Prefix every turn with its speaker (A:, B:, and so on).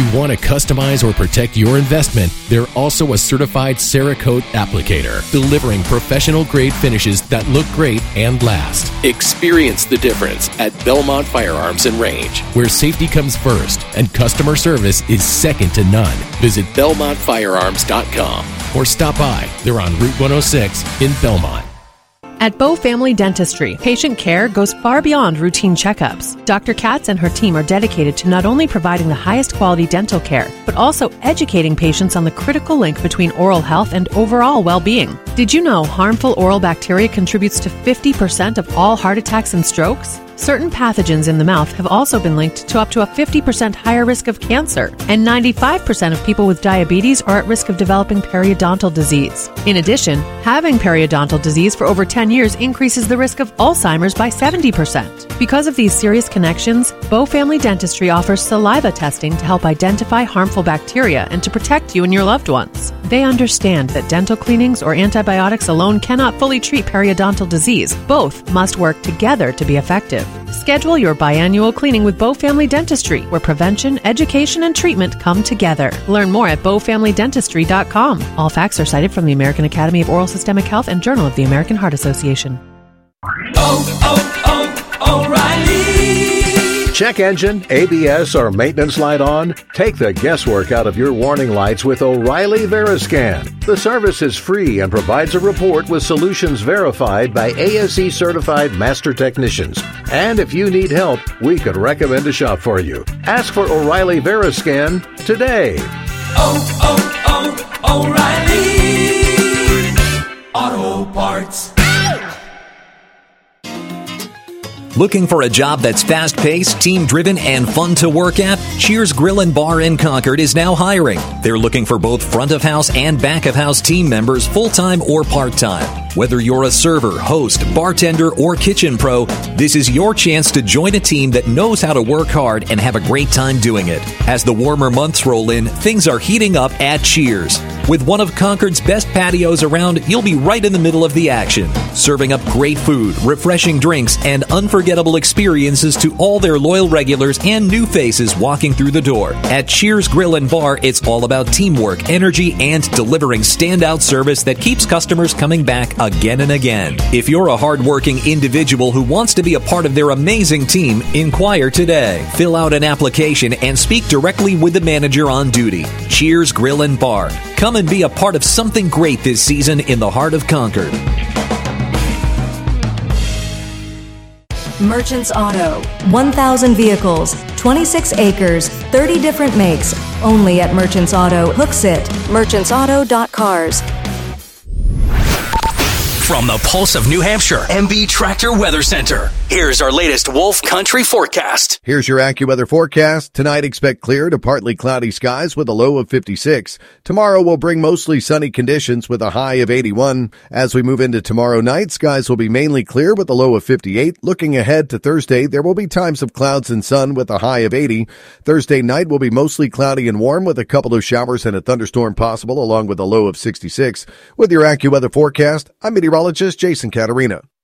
A: you want to customize or protect your investment, they're also a certified Cerakote applicator, delivering professional-grade finishes that look great and last. Experience the difference at Belmont Firearms and Range, where safety comes first and customer service is second to none. Visit BelmontFirearms.com or stop by. They're on Route 106 in Belmont.
B: At Bow Family Dentistry, patient care goes far beyond routine checkups. Dr. Katz and her team are dedicated to not only providing the highest quality dental care, but also educating patients on the critical link between oral health and overall well-being. Did you know harmful oral bacteria contributes to 50% of all heart attacks and strokes? Certain pathogens in the mouth have also been linked to up to a 50% higher risk of cancer, and 95% of people with diabetes are at risk of developing periodontal disease. In addition, having periodontal disease for over 10 years increases the risk of Alzheimer's by 70%. Because of these serious connections, Bow Family Dentistry offers saliva testing to help identify harmful bacteria and to protect you and your loved ones. They understand that dental cleanings or antibiotics alone cannot fully treat periodontal disease. Both must work together to be effective. Schedule your biannual cleaning with Bow Family Dentistry, where prevention, education, and treatment come together. Learn more at bowfamilydentistry.com. All facts are cited from the American Academy of Oral Systemic Health and Journal of the American Heart Association.
C: O'Reilly! Check engine, ABS, or maintenance light on? Take the guesswork out of your warning lights with O'Reilly Veriscan. The service is free and provides a report with solutions verified by ASE certified master technicians. And if you need help, we could recommend a shop for you. Ask for O'Reilly Veriscan today.
D: O'Reilly Auto Parts.
E: Looking for a job that's fast-paced, team-driven, and fun to work at? Cheers Grill & Bar in Concord is now hiring. They're looking for both front-of-house and back-of-house team members, full-time or part-time. Whether you're a server, host, bartender, or kitchen pro, this is your chance to join a team that knows how to work hard and have a great time doing it. As the warmer months roll in, things are heating up at Cheers. With one of Concord's best patios around, you'll be right in the middle of the action, serving up great food, refreshing drinks, and unforgettable experiences to all their loyal regulars and new faces walking through the door. At Cheers Grill & Bar, it's all about teamwork, energy, and delivering standout service that keeps customers coming back again and again. If you're a hardworking individual who wants to be a part of their amazing team, inquire today. Fill out an application and speak directly with the manager on duty. Cheers Grill & Bar. Come and be a part of something great this season in the heart of Concord.
F: Merchants Auto. 1,000 vehicles, 26 acres, 30 different makes. Only at Merchants Auto. Hooksett. merchantsauto.cars.
G: From the Pulse of New Hampshire, MB Tractor Weather Center. Here's our latest Wolf Country forecast.
H: Here's your AccuWeather forecast. Tonight, expect clear to partly cloudy skies with a low of 56. Tomorrow will bring mostly sunny conditions with a high of 81. As we move into tomorrow night, skies will be mainly clear with a low of 58. Looking ahead to Thursday, there will be times of clouds and sun with a high of 80. Thursday night will be mostly cloudy and warm with a couple of showers and a thunderstorm possible along with a low of 66. With your AccuWeather forecast, I'm meteorologist Jason Caterina.